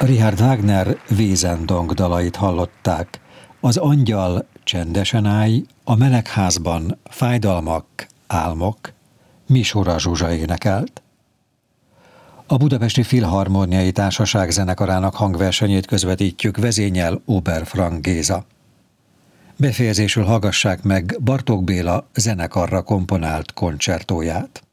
Richard Wagner Wesendonck dalait hallották. Az Angyal, Csendesen állj, a Melegházban, Fájdalmak, álmok, Misura Zsuzsa énekelt. A Budapesti Filharmóniai Társaság zenekarának hangversenyét közvetítjük, vezényel Oberfrank Géza. Befejezésül hallgassák meg Bartók Béla zenekarra komponált koncertóját.